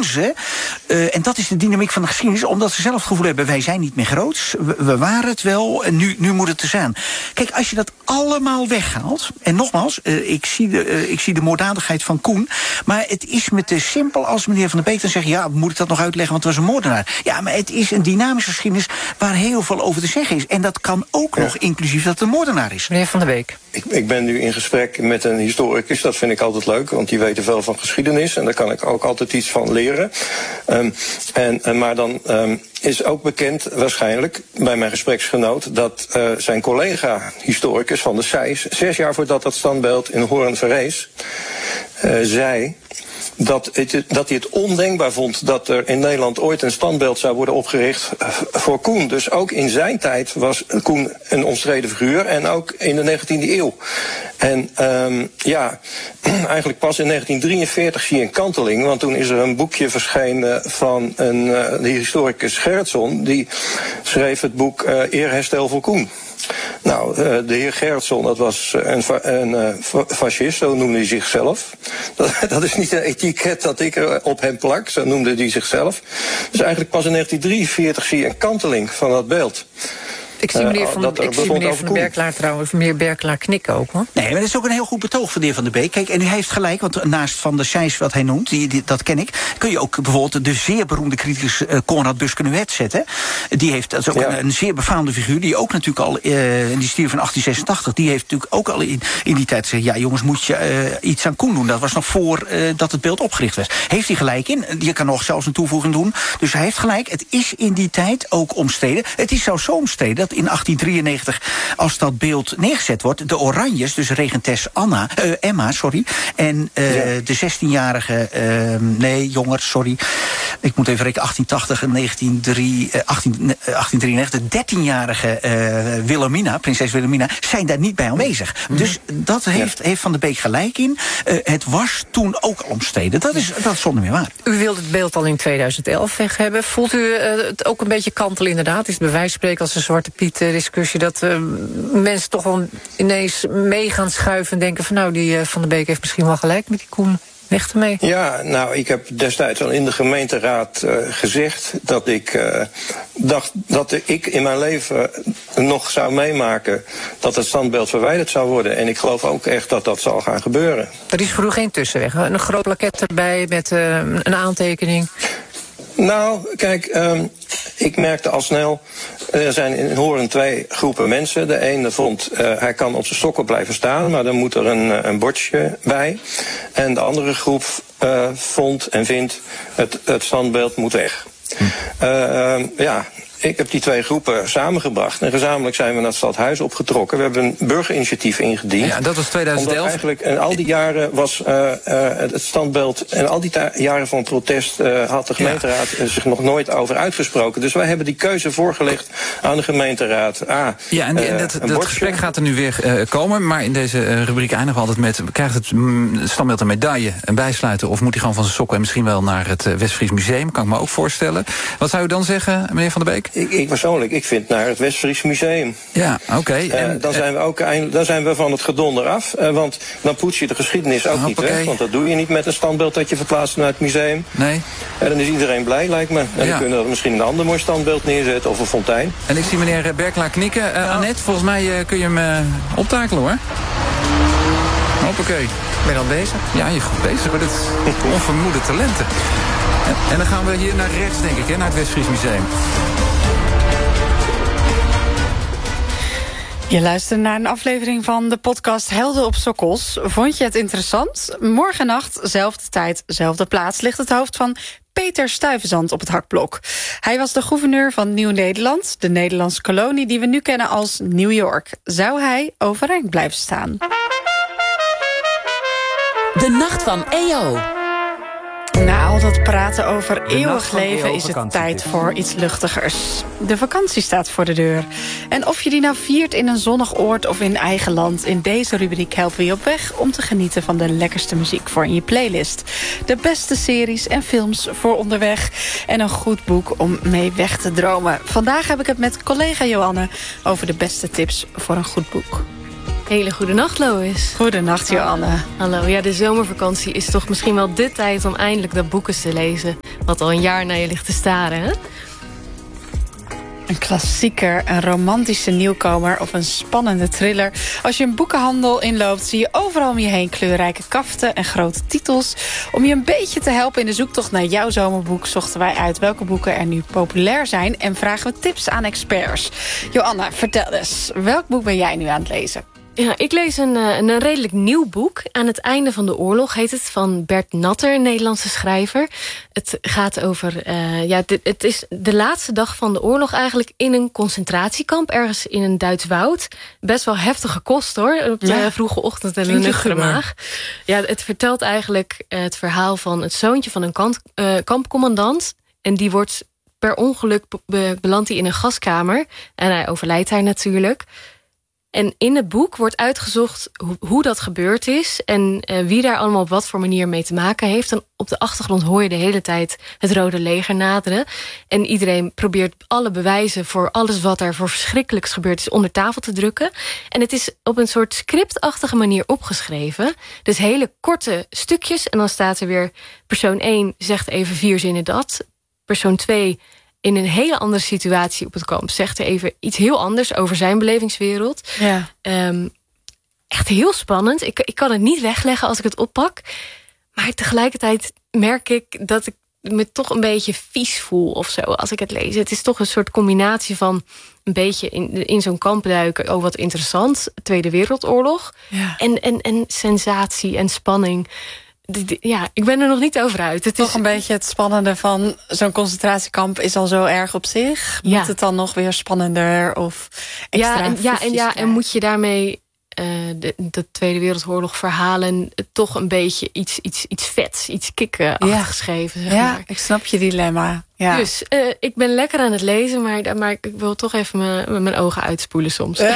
doen ze. En dat is de dynamiek van de geschiedenis. Omdat ze zelf het gevoel hebben, wij zijn niet meer groots. We waren het wel en nu moet het er zijn. Kijk, als je dat allemaal weghaalt. En nogmaals, ik zie de moorddadigheid van Koen. Maar het is me te simpel als meneer Van der Beek dan zegt, ja, moet ik dat nog uitleggen, want het was een moordenaar. Ja, maar het is een dynamische geschiedenis waar heel veel over te zeggen is. En dat kan ook nog inclusief dat het een moordenaar is. Meneer Van der Beek. Ik ben nu in gesprek met een historicus. Dat vind ik altijd leuk, want die weten veel van geschiedenis. En daar kan ik ook altijd iets van leren. Maar dan is ook bekend, waarschijnlijk, bij mijn gespreksgenoot, dat zijn collega-historicus van de SEIS, 6 jaar voordat dat standbeeld in Hoorn verrees, zei dat hij het ondenkbaar vond dat er in Nederland ooit een standbeeld zou worden opgericht voor Koen. Dus ook in zijn tijd was Koen een omstreden figuur en ook in de 19e eeuw. En eigenlijk pas in 1943 zie je een kanteling, want toen is er een boekje verschenen van de historicus Gerritson, die schreef het boek Eerherstel voor Koen. Nou, de heer Gerritson, dat was een fascist, zo noemde hij zichzelf. Dat is niet een etiket dat ik op hem plak, zo noemde hij zichzelf. Dus eigenlijk pas in 1943 zie je een kanteling van dat beeld. Ik zie meneer Van der Berklaar trouwens, meneer Berklaar knikken ook, hoor. Nee, maar dat is ook een heel goed betoog van de heer Van der Beek. Kijk, en hij heeft gelijk, want naast Van der Sijs, wat hij noemt, dat ken ik, kun je ook bijvoorbeeld de zeer beroemde criticus Konrad Buskenuet zetten. Dat is ook een zeer befaamde figuur, die ook natuurlijk al, die stierf van 1886, die heeft natuurlijk ook al in die tijd gezegd, ja jongens, moet je iets aan Koen doen. Dat was nog voor dat het beeld opgericht werd. Heeft hij gelijk in. Je kan nog zelfs een toevoeging doen. Dus hij heeft gelijk. Het is in die tijd ook omstreden. Het is zelfs zo omstreden dat in 1893, als dat beeld neergezet wordt, de Oranjes, dus regentes Emma, en de 16-jarige, ik moet even rekenen, 1880 en 1893, de 13-jarige Wilhelmina, prinses Wilhelmina, zijn daar niet bij aanwezig. Dus dat heeft Van der Beek gelijk in. Het was toen ook al omstreden. Dat is zonder meer waar. U wilde het beeld al in 2011 weg hebben. Voelt u het ook een beetje kantel inderdaad? Is het bij wijze van spreken als een Zwarte Piet discussie dat mensen toch wel ineens mee gaan schuiven en denken van nou, die Van der Beek heeft misschien wel gelijk met die Koen. Weg ermee. Ja, nou, ik heb destijds al in de gemeenteraad gezegd dat ik dacht dat ik in mijn leven nog zou meemaken dat het standbeeld verwijderd zou worden. En ik geloof ook echt dat dat zal gaan gebeuren. Er is voor u geen tussenweg. Een groot plakket erbij met een aantekening. Nou, kijk, ik merkte al snel, er zijn in Hoorn 2 groepen mensen. De ene vond, hij kan op zijn sokken blijven staan, maar dan moet er een bordje bij. En de andere groep vond en vindt, het standbeeld moet weg. Ik heb die 2 groepen samengebracht. En gezamenlijk zijn we naar het stadhuis opgetrokken. We hebben een burgerinitiatief ingediend. Ja, dat was 2011. Omdat eigenlijk in al die jaren was het standbeeld, en al die jaren van protest had de gemeenteraad zich nog nooit over uitgesproken. Dus wij hebben die keuze voorgelegd aan de gemeenteraad. Dat gesprek gaat er nu weer komen. Maar in deze rubriek eindigen we altijd met, krijgt het standbeeld een medaille, een bijsluiter, of moet hij gewoon van zijn sokken en misschien wel naar het Westfries Museum? Kan ik me ook voorstellen. Wat zou u dan zeggen, meneer Van der Beek? Ik persoonlijk, ik vind naar het Westfries Museum. Ja, oké. Dan zijn we van het gedonder af. Want dan poets je de geschiedenis ook niet weg. Want dat doe je niet met een standbeeld dat je verplaatst naar het museum. Nee. En dan is iedereen blij, lijkt me. En dan kunnen we misschien een ander mooi standbeeld neerzetten of een fontein. En ik zie meneer Berklaar knikken. Annette, volgens mij kun je hem optakelen, hoor. Hoppakee. Ben je al bezig? Ja, je goed bezig met het onvermoede talenten. En dan gaan we hier naar rechts, denk ik, naar het Westfries Museum. Je luistert naar een aflevering van de podcast Helden op Sokkels. Vond je het interessant? Morgennacht, zelfde tijd, zelfde plaats, ligt het hoofd van Peter Stuyvesant op het hakblok. Hij was de gouverneur van Nieuw-Nederland, de Nederlandse kolonie die we nu kennen als New York. Zou hij overeind blijven staan? De Nacht van EO. Na al dat praten over eeuwig leven is het tijd voor iets luchtigers. De vakantie staat voor de deur. En of je die nou viert in een zonnig oord of in eigen land, in deze rubriek helpen we je op weg om te genieten van de lekkerste muziek voor in je playlist. De beste series en films voor onderweg en een goed boek om mee weg te dromen. Vandaag heb ik het met collega Joanne over de beste tips voor een goed boek. Hele goede nacht, Lois. Goedenacht, Joanne. Hallo. Ja, de zomervakantie is toch misschien wel de tijd om eindelijk de boeken te lezen wat al een jaar naar je ligt te staren, hè? Een klassieker, een romantische nieuwkomer of een spannende thriller. Als je een boekenhandel inloopt, zie je overal om je heen kleurrijke kaften en grote titels. Om je een beetje te helpen in de zoektocht naar jouw zomerboek, zochten wij uit welke boeken er nu populair zijn en vragen we tips aan experts. Joanna, vertel eens, welk boek ben jij nu aan het lezen? Ja, ik lees een redelijk nieuw boek. Aan het einde van de oorlog heet het, van Bert Natter, een Nederlandse schrijver. Het gaat over, het is de laatste dag van de oorlog eigenlijk in een concentratiekamp, ergens in een Duits woud. Best wel heftige kost, hoor, op de vroege ochtend en een nuchtere maag. Ja, het vertelt eigenlijk het verhaal van het zoontje van een kampcommandant. En die wordt per ongeluk belandt hij in een gaskamer. En hij overlijdt daar natuurlijk. En in het boek wordt uitgezocht hoe dat gebeurd is en wie daar allemaal op wat voor manier mee te maken heeft. En op de achtergrond hoor je de hele tijd het Rode Leger naderen. En iedereen probeert alle bewijzen voor alles wat er voor verschrikkelijks gebeurd is onder tafel te drukken. En het is op een soort scriptachtige manier opgeschreven. Dus hele korte stukjes en dan staat er weer persoon 1 zegt even 4 zinnen dat. Persoon 2 in een hele andere situatie op het kamp zegt er even iets heel anders over zijn belevingswereld. Ja. Echt heel spannend. Ik kan het niet wegleggen als ik het oppak. Maar tegelijkertijd merk ik dat ik me toch een beetje vies voel of zo als ik het lees. Het is toch een soort combinatie van een beetje in zo'n kamp duiken. Oh, wat interessant. Tweede Wereldoorlog. Ja. En sensatie en spanning. Ja, ik ben er nog niet over uit. Het toch is een beetje het spannende van zo'n concentratiekamp is al zo erg op zich. Ja. Moet het dan nog weer spannender of extra en moet je daarmee de Tweede Wereldoorlog verhalen toch een beetje iets vets, iets kicken geschreven. Zeg maar. Ik snap je dilemma. Ja. Dus ik ben lekker aan het lezen, maar ik wil toch even mijn ogen uitspoelen soms. Ja.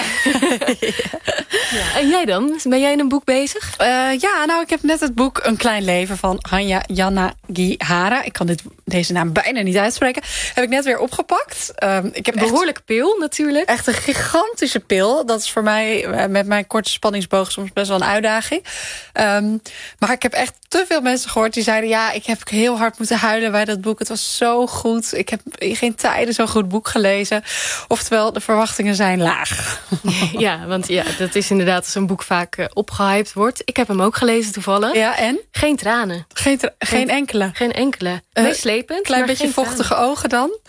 En jij dan? Ben jij in een boek bezig? Ik heb net het boek Een Klein Leven van Hanya Yanagihara. Ik kan deze naam bijna niet uitspreken. Heb ik net weer opgepakt. Ik heb een behoorlijke pil natuurlijk. Echt een gigantische pil. Dat is voor mij met mijn korte spanningsboog soms best wel een uitdaging. Maar ik heb echt te veel mensen gehoord die zeiden, ik heb heel hard moeten huilen bij dat boek. Het was zo goed. Ik heb in geen tijden zo'n goed boek gelezen. Oftewel, de verwachtingen zijn laag. Ja, want dat is inderdaad als een boek vaak opgehyped wordt. Ik heb hem ook gelezen toevallig. Ja, en? Geen tranen. Geen enkele? Geen enkele. Meeslepend. Klein beetje vochtige ogen dan?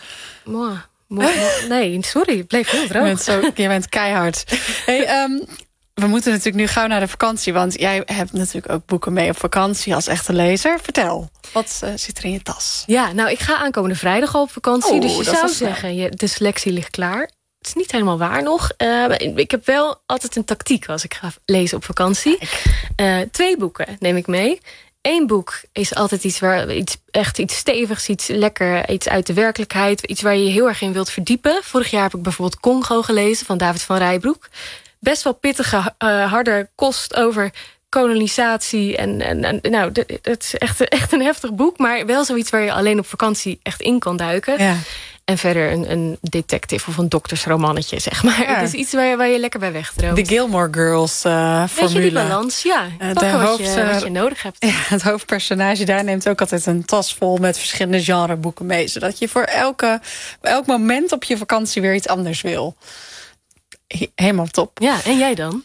Nee, sorry. Het bleef heel droog. Je bent keihard. Hey, we moeten natuurlijk nu gauw naar de vakantie. Want jij hebt natuurlijk ook boeken mee op vakantie als echte lezer. Vertel, wat zit er in je tas? Ja, nou, ik ga aankomende vrijdag al op vakantie. Dus je zou zeggen, de selectie ligt klaar. Het is niet helemaal waar nog. Ik heb wel altijd een tactiek als ik ga lezen op vakantie. 2 boeken neem ik mee. 1 boek is altijd iets stevigs, iets lekker, iets uit de werkelijkheid. Iets waar je je heel erg in wilt verdiepen. Vorig jaar heb ik bijvoorbeeld Congo gelezen van David van Rijbroek. Best wel pittige, harde kost over kolonisatie. Het is echt een heftig boek. Maar wel zoiets waar je alleen op vakantie echt in kan duiken. Ja. En verder een detective of een doktersromannetje, zeg maar. Ja. Het is iets waar je lekker bij wegdroomt. De Gilmore Girls formule. Weet je, die balans, ja. Wat je nodig hebt. Ja, het hoofdpersonage daar neemt ook altijd een tas vol met verschillende genreboeken mee. Zodat je voor elk moment op je vakantie weer iets anders wil. Helemaal top. Ja, en jij dan?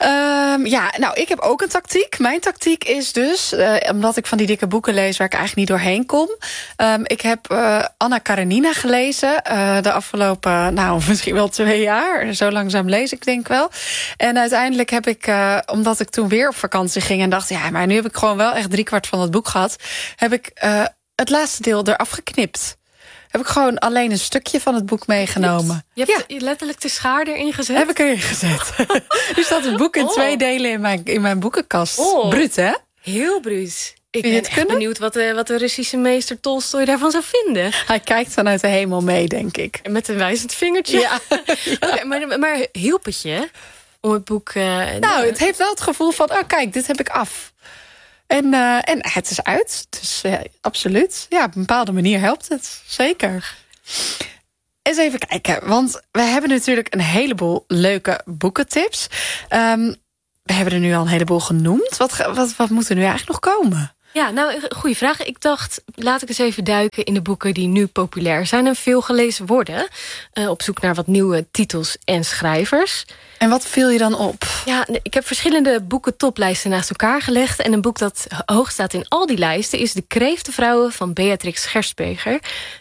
Ik heb ook een tactiek. Mijn tactiek is dus, omdat ik van die dikke boeken lees waar ik eigenlijk niet doorheen kom. Ik heb Anna Karenina gelezen de afgelopen, misschien wel 2 jaar. Zo langzaam lees ik denk wel. En uiteindelijk heb ik, omdat ik toen weer op vakantie ging en dacht, maar nu heb ik gewoon wel echt 3/4 van het boek gehad, heb ik het laatste deel eraf geknipt. Heb ik gewoon alleen een stukje van het boek meegenomen. Je hebt letterlijk de schaar erin gezet? Heb ik erin gezet. Nu staat het boek in 2 delen in mijn boekenkast. Bruut, hè? Heel bruut. Ik ben echt benieuwd wat de Russische meester Tolstoj daarvan zou vinden. Hij kijkt vanuit de hemel mee, denk ik. En met een wijzend vingertje. Ja. Okay, maar hielp het je om het boek... het heeft wel het gevoel van, kijk, dit heb ik af. En het is uit, dus absoluut. Ja, op een bepaalde manier helpt het, zeker. Eens even kijken, want we hebben natuurlijk een heleboel leuke boekentips. We hebben er nu al een heleboel genoemd. Wat moet er nu eigenlijk nog komen? Ja, nou, goede vraag. Ik dacht, laat ik eens even duiken in de boeken die nu populair zijn en veel gelezen worden. Op zoek naar wat nieuwe titels en schrijvers. En wat viel je dan op? Ja, ik heb verschillende boeken toplijsten naast elkaar gelegd. En een boek dat hoog staat in al die lijsten is De Kreeftenvrouwen van Beatrix Gersberger.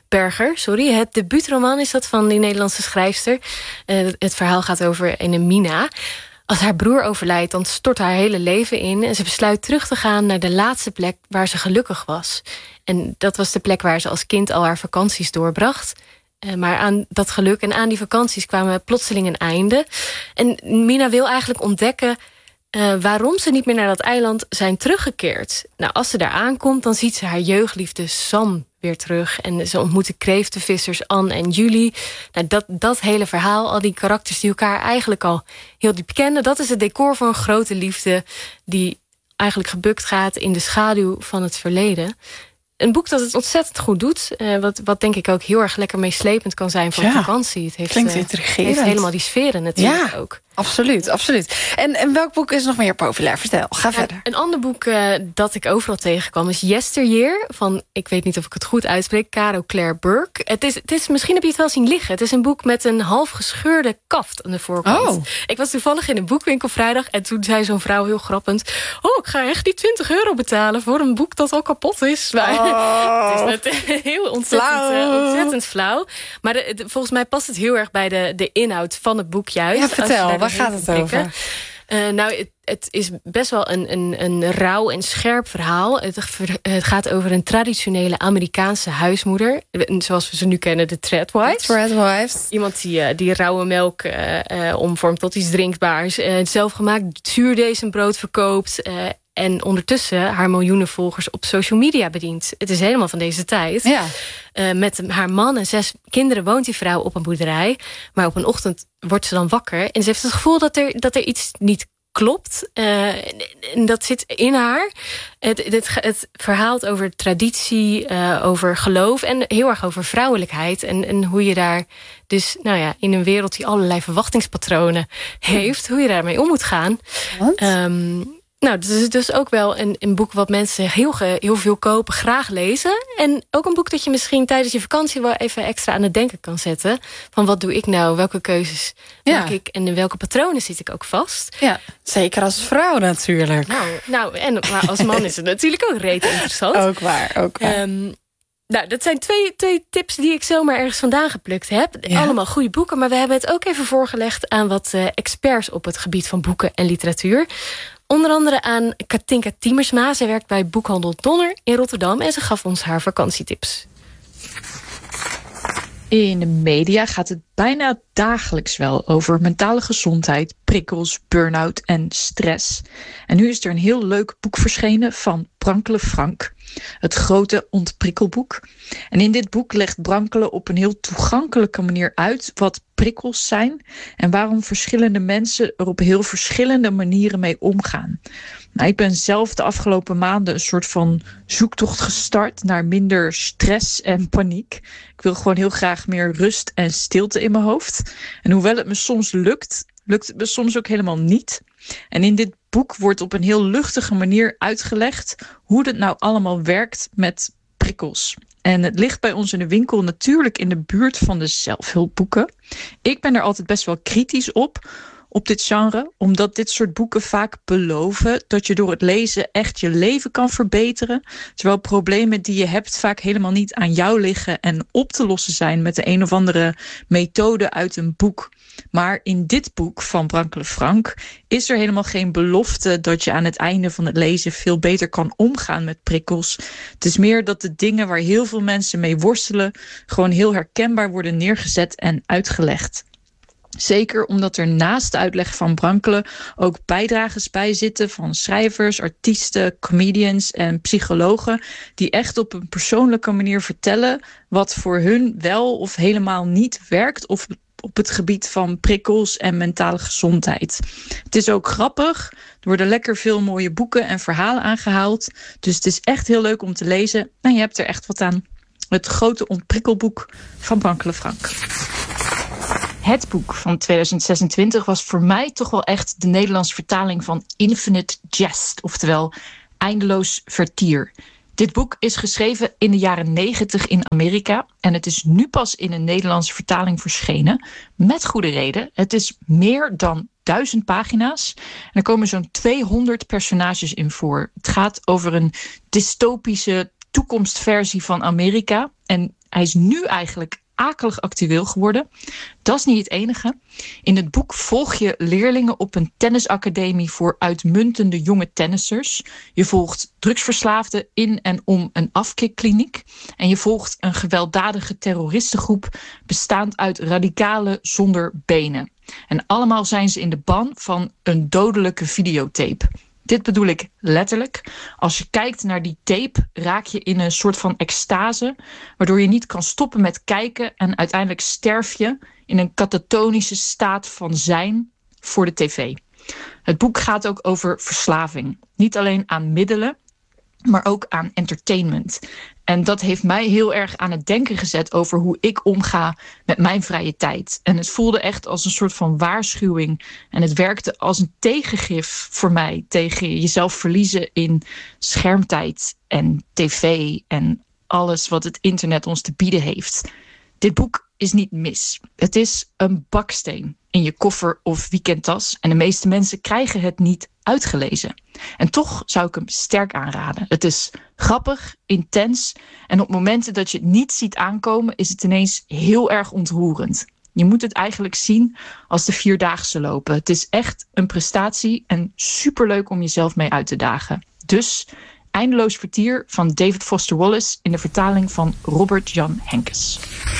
Het debuutroman is dat van die Nederlandse schrijfster. Het verhaal gaat over Mina. Als haar broer overlijdt, dan stort haar hele leven in. En ze besluit terug te gaan naar de laatste plek waar ze gelukkig was. En dat was de plek waar ze als kind al haar vakanties doorbracht. Maar aan dat geluk en aan die vakanties kwamen plotseling een einde. En Mina wil eigenlijk ontdekken waarom ze niet meer naar dat eiland zijn teruggekeerd. Nou, als ze daar aankomt, dan ziet ze haar jeugdliefde Sam weer terug. En ze ontmoet de kreeftenvissers Anne en Julie. Nou, dat hele verhaal, al die karakters die elkaar eigenlijk al heel diep kennen, dat is het decor voor een grote liefde die eigenlijk gebukt gaat in de schaduw van het verleden. Een boek dat het ontzettend goed doet. Wat denk ik ook heel erg lekker meeslepend kan zijn voor vakantie. Het heeft, klinkt intrigerend. heeft helemaal die sferen natuurlijk ook. Absoluut, absoluut. En welk boek is nog meer populair? Vertel, ga verder. Een ander boek dat ik overal tegenkwam is Yesteryear van, ik weet niet of ik het goed uitspreek, Caro Claire Burke. Het is, misschien heb je het wel zien liggen. Het is een boek met een half gescheurde kaft aan de voorkant. Oh. Ik was toevallig in een boekwinkel vrijdag en toen zei zo'n vrouw heel grappend, ik ga echt die €20 betalen voor een boek dat al kapot is. Het is heel ontzettend flauw. Maar volgens mij past het heel erg bij de inhoud van het boek juist. Ja, vertel, waar gaat het over? Het is best wel een rauw en scherp verhaal. Het gaat over een traditionele Amerikaanse huismoeder. Zoals we ze nu kennen, de Treadwives. Iemand die rauwe melk omvormt tot iets drinkbaars. Zelfgemaakt zuurdesembrood verkoopt. En ondertussen haar miljoenen volgers op social media bedient. Het is helemaal van deze tijd. Ja. Met haar man en 6 kinderen woont die vrouw op een boerderij. Maar op een ochtend wordt ze dan wakker. En ze heeft het gevoel dat er iets niet klopt. En dat zit in haar. Het verhaalt over traditie, over geloof en heel erg over vrouwelijkheid. En hoe je daar dus, in een wereld die allerlei verwachtingspatronen heeft, hoe je daarmee om moet gaan. Het is dus ook wel een boek wat mensen heel veel kopen, graag lezen. En ook een boek dat je misschien tijdens je vakantie wel even extra aan het denken kan zetten. Van wat doe ik nou, welke keuzes maak ik en in welke patronen zit ik ook vast. Ja, zeker als vrouw natuurlijk. Maar als man is het natuurlijk ook rete interessant. Ook waar. Dat zijn twee tips die ik zomaar ergens vandaan geplukt heb. Ja. Allemaal goede boeken, maar we hebben het ook even voorgelegd aan wat experts op het gebied van boeken en literatuur. Onder andere aan Katinka Tiemersma. Zij werkt bij Boekhandel Donner in Rotterdam en ze gaf ons haar vakantietips. In de media gaat het bijna dagelijks wel over mentale gezondheid, prikkels, burn-out en stress. En nu is er een heel leuk boek verschenen van Brankele Frank. Het grote ontprikkelboek. En in dit boek legt Brankele op een heel toegankelijke manier uit wat prikkels zijn en waarom verschillende mensen er op heel verschillende manieren mee omgaan. Nou, ik ben zelf de afgelopen maanden een soort van zoektocht gestart naar minder stress en paniek. Ik wil gewoon heel graag meer rust en stilte in mijn hoofd. En hoewel het me soms lukt het me soms ook helemaal niet. En in dit boek wordt op een heel luchtige manier uitgelegd hoe dit nou allemaal werkt met prikkels. En het ligt bij ons in de winkel natuurlijk in de buurt van de zelfhulpboeken. Ik ben er altijd best wel kritisch op dit genre, omdat dit soort boeken vaak beloven dat je door het lezen echt je leven kan verbeteren, terwijl problemen die je hebt vaak helemaal niet aan jou liggen en op te lossen zijn met de een of andere methode uit een boek. Maar in dit boek van Brankele Frank is er helemaal geen belofte dat je aan het einde van het lezen veel beter kan omgaan met prikkels. Het is meer dat de dingen waar heel veel mensen mee worstelen gewoon heel herkenbaar worden neergezet en uitgelegd. Zeker omdat er naast de uitleg van Brankele ook bijdrages bij zitten van schrijvers, artiesten, comedians en psychologen die echt op een persoonlijke manier vertellen wat voor hun wel of helemaal niet werkt of op het gebied van prikkels en mentale gezondheid. Het is ook grappig. Er worden lekker veel mooie boeken en verhalen aangehaald. Dus het is echt heel leuk om te lezen. En je hebt er echt wat aan. Het grote ontprikkelboek van Brankele Frank. Het boek van 2026 was voor mij toch wel echt de Nederlandse vertaling van Infinite Jest. Oftewel Eindeloos vertier. Dit boek is geschreven in de jaren 90 in Amerika en het is nu pas in een Nederlandse vertaling verschenen. Met goede reden. Het is meer dan 1000 pagina's en er komen zo'n 200 personages in voor. Het gaat over een dystopische toekomstversie van Amerika en hij is nu eigenlijk akelig actueel geworden. Dat is niet het enige. In het boek volg je leerlingen op een tennisacademie voor uitmuntende jonge tennissers. Je volgt drugsverslaafden in en om een afkikkliniek. En je volgt een gewelddadige terroristengroep bestaand uit radicalen zonder benen. En allemaal zijn ze in de ban van een dodelijke videotape. Dit bedoel ik letterlijk. Als je kijkt naar die tape, raak je in een soort van extase, waardoor je niet kan stoppen met kijken en uiteindelijk sterf je in een katatonische staat van zijn voor de tv. Het boek gaat ook over verslaving. Niet alleen aan middelen, maar ook aan entertainment. En dat heeft mij heel erg aan het denken gezet over hoe ik omga met mijn vrije tijd. En het voelde echt als een soort van waarschuwing. En het werkte als een tegengif voor mij tegen jezelf verliezen in schermtijd en tv en alles wat het internet ons te bieden heeft. Dit boek is niet mis. Het is een baksteen in je koffer of weekendtas. En de meeste mensen krijgen het niet uitgelezen. En toch zou ik hem sterk aanraden. Het is grappig, intens. En op momenten dat je het niet ziet aankomen, is het ineens heel erg ontroerend. Je moet het eigenlijk zien als de 4-daagse lopen. Het is echt een prestatie en superleuk om jezelf mee uit te dagen. Dus Eindeloos vertier van David Foster Wallace in de vertaling van Robert Jan Henkes.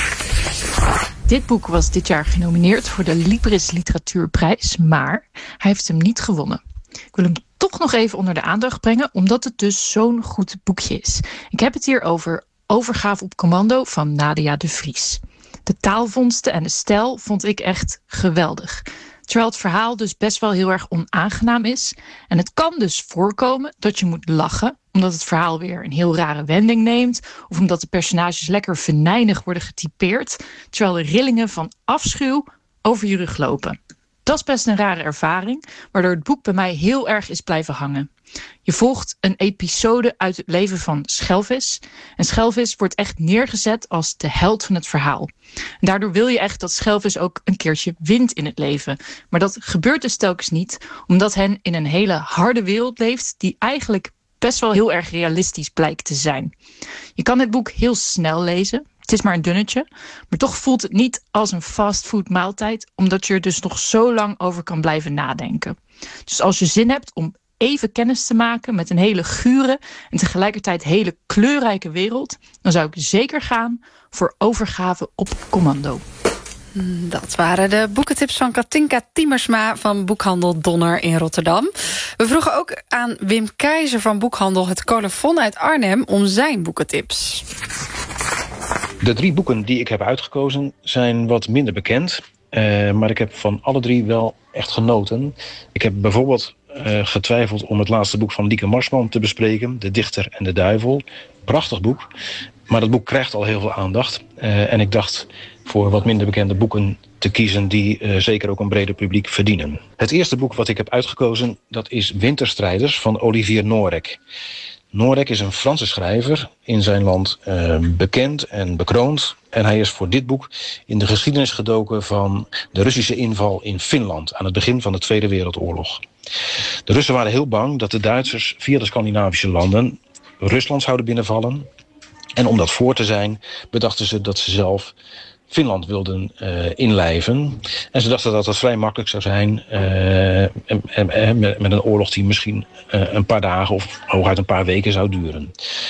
Dit boek was dit jaar genomineerd voor de Libris Literatuurprijs, maar hij heeft hem niet gewonnen. Ik wil hem toch nog even onder de aandacht brengen, omdat het dus zo'n goed boekje is. Ik heb het hier over Overgave op commando van Nadia de Vries. De taalvondsten en de stijl vond ik echt geweldig. Terwijl het verhaal dus best wel heel erg onaangenaam is. En het kan dus voorkomen dat je moet lachen, omdat het verhaal weer een heel rare wending neemt, of omdat de personages lekker venijnig worden getypeerd, terwijl de rillingen van afschuw over je rug lopen. Dat is best een rare ervaring, waardoor het boek bij mij heel erg is blijven hangen. Je volgt een episode uit het leven van Schelvis. En Schelvis wordt echt neergezet als de held van het verhaal. En daardoor wil je echt dat Schelvis ook een keertje wint in het leven. Maar dat gebeurt dus telkens niet, omdat hen in een hele harde wereld leeft die eigenlijk best wel heel erg realistisch blijkt te zijn. Je kan het boek heel snel lezen. Het is maar een dunnetje, maar toch voelt het niet als een fastfood maaltijd, omdat je er dus nog zo lang over kan blijven nadenken. Dus als je zin hebt om even kennis te maken met een hele gure en tegelijkertijd hele kleurrijke wereld, dan zou ik zeker gaan voor Overgave op commando. Dat waren de boekentips van Katinka Tiemersma van Boekhandel Donner in Rotterdam. We vroegen ook aan Wim Keizer van Boekhandel Het Colofon uit Arnhem om zijn boekentips. De 3 boeken die ik heb uitgekozen zijn wat minder bekend. Maar ik heb van alle 3 wel echt genoten. Ik heb bijvoorbeeld getwijfeld om het laatste boek van Lieke Marsman te bespreken. De Dichter en de Duivel. Prachtig boek. Maar dat boek krijgt al heel veel aandacht. En ik dacht voor wat minder bekende boeken te kiezen die zeker ook een breder publiek verdienen. Het eerste boek wat ik heb uitgekozen, dat is Winterstrijders van Olivier Noorek. Noorek is een Franse schrijver, in zijn land bekend en bekroond. En hij is voor dit boek in de geschiedenis gedoken van de Russische inval in Finland aan het begin van de Tweede Wereldoorlog. De Russen waren heel bang dat de Duitsers via de Scandinavische landen Rusland zouden binnenvallen. En om dat voor te zijn, bedachten ze dat ze zelf Finland wilden inlijven. En ze dachten dat dat vrij makkelijk zou zijn met een oorlog die misschien een paar dagen of hooguit een paar weken zou duren.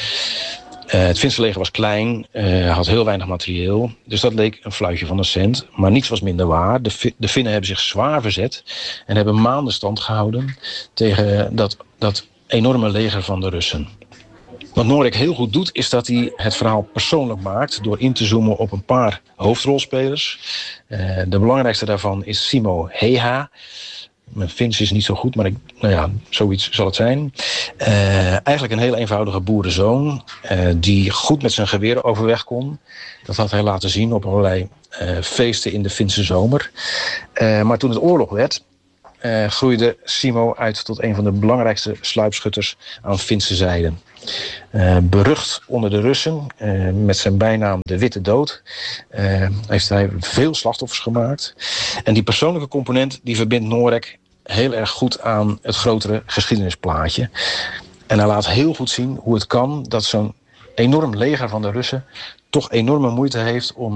Het Finse leger was klein, had heel weinig materieel. Dus dat leek een fluitje van een cent. Maar niets was minder waar. De Finnen hebben zich zwaar verzet en hebben maanden stand gehouden tegen dat enorme leger van de Russen. Wat Noorek heel goed doet, is dat hij het verhaal persoonlijk maakt door in te zoomen op een paar hoofdrolspelers. De belangrijkste daarvan is Simo Heha. Mijn Fins is niet zo goed, maar zoiets zal het zijn. Eigenlijk een heel eenvoudige boerenzoon die goed met zijn geweer overweg kon. Dat had hij laten zien op allerlei feesten in de Finse zomer. Maar toen het oorlog werd, groeide Simo uit tot een van de belangrijkste sluipschutters aan Finse zijde. Berucht onder de Russen, met zijn bijnaam de Witte Dood, heeft hij veel slachtoffers gemaakt. En die persoonlijke component die verbindt Norek heel erg goed aan het grotere geschiedenisplaatje. En hij laat heel goed zien hoe het kan dat zo'n enorm leger van de Russen toch enorme moeite heeft om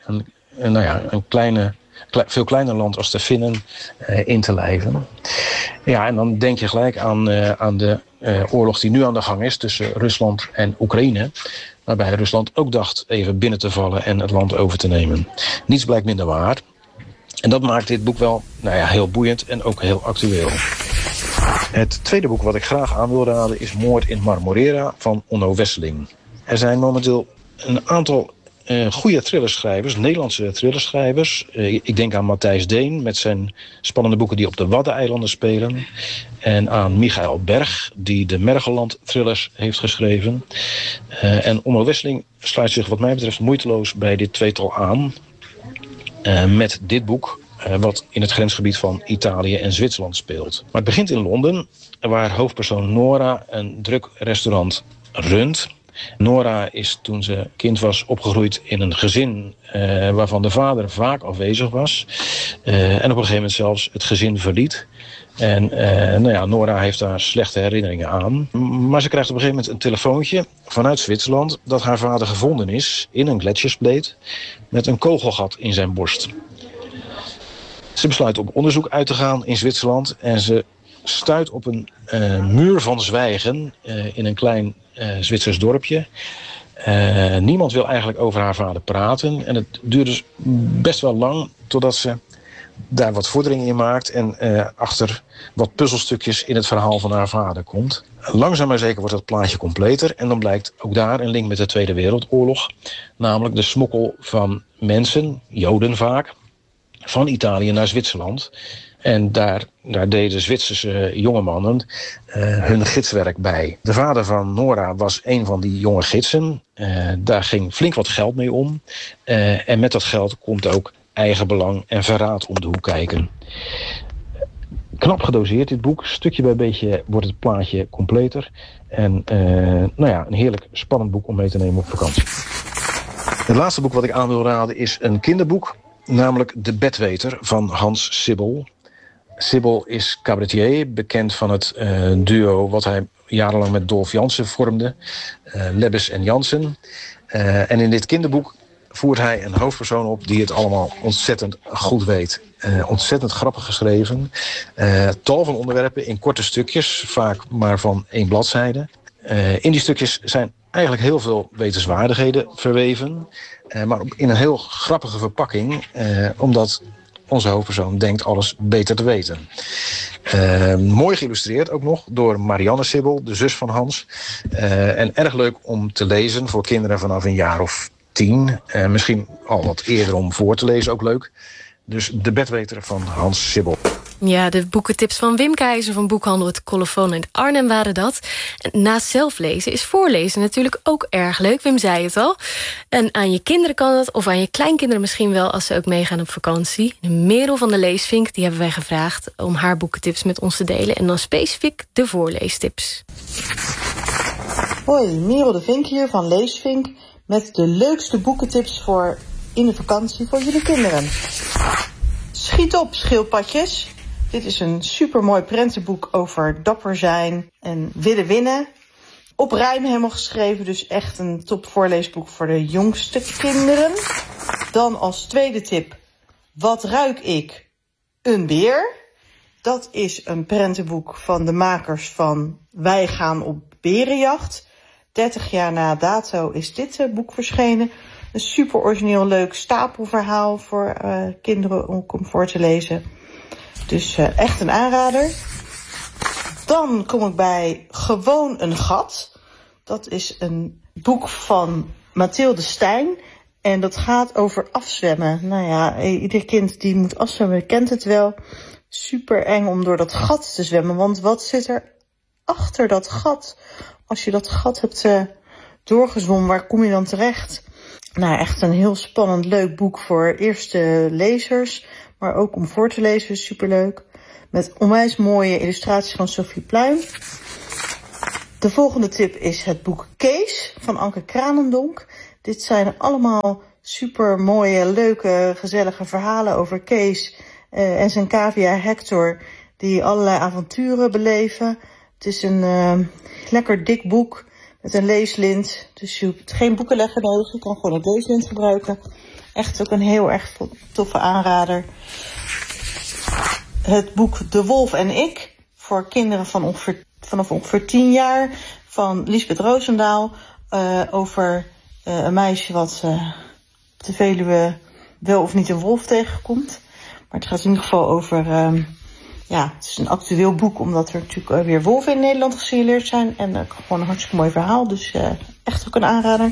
een veel kleiner land als de Finnen in te lijven. Ja, en dan denk je gelijk aan de oorlog die nu aan de gang is tussen Rusland en Oekraïne. Waarbij Rusland ook dacht even binnen te vallen en het land over te nemen. Niets blijkt minder waar. En dat maakt dit boek wel heel boeiend en ook heel actueel. Het tweede boek wat ik graag aan wil raden is Moord in Marmorera van Onno Wesseling. Er zijn momenteel een aantal goede thrillerschrijvers, Nederlandse thrillerschrijvers. Ik denk aan Matthijs Deen met zijn spannende boeken die op de Waddeneilanden spelen. En aan Michael Berg, die de Mergeland thrillers heeft geschreven. En Onno Wesseling sluit zich wat mij betreft moeiteloos bij dit tweetal aan. Met dit boek, wat in het grensgebied van Italië en Zwitserland speelt. Maar het begint in Londen, waar hoofdpersoon Nora een druk restaurant runt. Nora is toen ze kind was opgegroeid in een gezin waarvan de vader vaak afwezig was. En op een gegeven moment zelfs het gezin verliet. En Nora heeft daar slechte herinneringen aan. Maar ze krijgt op een gegeven moment een telefoontje vanuit Zwitserland dat haar vader gevonden is in een gletsjerspleet met een kogelgat in zijn borst. Ze besluit op onderzoek uit te gaan in Zwitserland en ze stuit op een muur van zwijgen in een klein Zwitsers dorpje. Niemand wil eigenlijk over haar vader praten. En het duurt dus best wel lang totdat ze daar wat vorderingen in maakt en achter wat puzzelstukjes in het verhaal van haar vader komt. Langzaam maar zeker wordt dat plaatje completer en dan blijkt ook daar een link met de Tweede Wereldoorlog. Namelijk de smokkel van mensen, Joden vaak, van Italië naar Zwitserland. En daar deden Zwitserse jonge mannen hun gidswerk bij. De vader van Nora was een van die jonge gidsen. Daar ging flink wat geld mee om. En met dat geld komt ook eigenbelang en verraad om de hoek kijken. Knap gedoseerd dit boek. Stukje bij beetje wordt het plaatje completer. En een heerlijk spannend boek om mee te nemen op vakantie. Het laatste boek wat ik aan wil raden is een kinderboek. Namelijk De Bedweter van Hans Sibbel. Sibbel is cabaretier, bekend van het duo wat hij jarenlang met Dolf Jansen vormde. Lebbes en Jansen. En in dit kinderboek voert hij een hoofdpersoon op die het allemaal ontzettend goed weet. Ontzettend grappig geschreven. Tal van onderwerpen in korte stukjes, vaak maar van 1 bladzijde. In die stukjes zijn eigenlijk heel veel wetenswaardigheden verweven. Maar in een heel grappige verpakking. Omdat onze hoofdpersoon denkt alles beter te weten. Mooi geïllustreerd ook nog door Marianne Sibbel, de zus van Hans. En erg leuk om te lezen voor kinderen vanaf een jaar of 10. Misschien al wat eerder om voor te lezen, ook leuk. Dus De Bedweter van Hans Sibbel. Ja, de boekentips van Wim Keizer van boekhandel Het Colofoon in Arnhem waren dat. En naast zelf lezen is voorlezen natuurlijk ook erg leuk. Wim zei het al. En aan je kinderen kan dat, of aan je kleinkinderen misschien wel als ze ook meegaan op vakantie. Merel van de Leesvink, die hebben wij gevraagd om haar boekentips met ons te delen. En dan specifiek de voorleestips. Hoi, Merel de Vink hier van Leesvink met de leukste boekentips voor in de vakantie voor jullie kinderen. Schiet op, schildpadjes. Dit is een supermooi prentenboek over dapper zijn en willen winnen. Op rijm helemaal geschreven, dus echt een top voorleesboek voor de jongste kinderen. Dan als tweede tip, Wat ruik ik? Een beer. Dat is een prentenboek van de makers van Wij gaan op berenjacht. 30 jaar na dato is dit boek verschenen. Een super origineel leuk stapelverhaal voor kinderen om voor te lezen. Dus echt een aanrader. Dan kom ik bij Gewoon een gat. Dat is een boek van Mathilde Stijn. En dat gaat over afzwemmen. Nou ja, ieder kind die moet afzwemmen kent het wel. Super eng om door dat gat te zwemmen. Want wat zit er achter dat gat? Als je dat gat hebt doorgezwommen, waar kom je dan terecht? Nou, echt een heel spannend leuk boek voor eerste lezers. Maar ook om voor te lezen, superleuk. met onwijs mooie illustraties van Sophie Pluim. De volgende tip is het boek Kees van Anke Kranendonk. Dit zijn allemaal super mooie, leuke, gezellige verhalen over Kees en zijn cavia Hector, die allerlei avonturen beleven. Het is een lekker dik boek met een leeslint. Dus je hebt geen boekenlegger nodig, je kan gewoon een leeslint gebruiken. Echt ook een heel erg toffe aanrader. Het boek De Wolf en ik, voor kinderen vanaf ongeveer 10 jaar, van Liesbeth Roosendaal, over een meisje wat op de Veluwe wel of niet een wolf tegenkomt. Maar het gaat in ieder geval over, het is een actueel boek, omdat er natuurlijk weer wolven in Nederland gesignaleerd zijn. En gewoon een hartstikke mooi verhaal, dus echt ook een aanrader.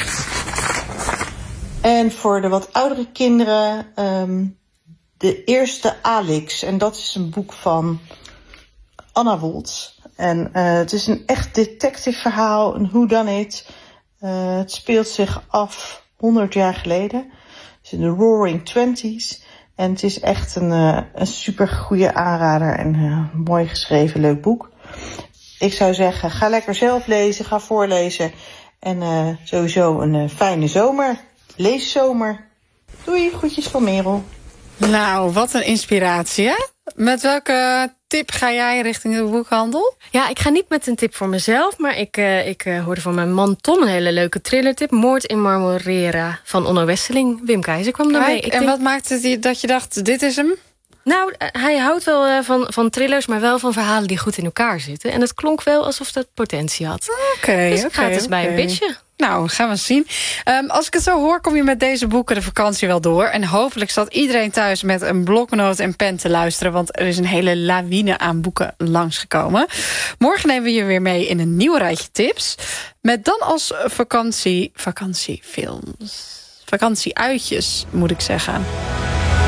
En voor de wat oudere kinderen, de eerste Alix. En dat is een boek van Anna Woltz. En het is een echt detective verhaal, een whodunit. Het speelt zich af 100 jaar geleden. Dus in de Roaring Twenties. En het is echt een super goede aanrader en een mooi geschreven, leuk boek. Ik zou zeggen, ga lekker zelf lezen, ga voorlezen. En sowieso een fijne zomer. Leeszomer. Doei, groetjes van Merel. Nou, wat een inspiratie, hè? Met welke tip ga jij richting de boekhandel? Ja, ik ga niet met een tip voor mezelf, maar ik hoorde van mijn man Tom een hele leuke thrillertip. Moord in Marmorera van Onno Wesseling. Wim Keizer kwam daarmee. Wat maakte het dat je dacht, dit is hem? Nou, hij houdt wel van thrillers, maar wel van verhalen die goed in elkaar zitten. En het klonk wel alsof dat potentie had. Dus ik ga het eens bij een pitchen. Nou, gaan we zien. Als ik het zo hoor, kom je met deze boeken de vakantie wel door. En hopelijk staat iedereen thuis met een bloknoot en pen te luisteren, want er is een hele lawine aan boeken langsgekomen. Morgen nemen we je weer mee in een nieuw rijtje tips. Met dan als vakantiefilms. Vakantieuitjes, moet ik zeggen.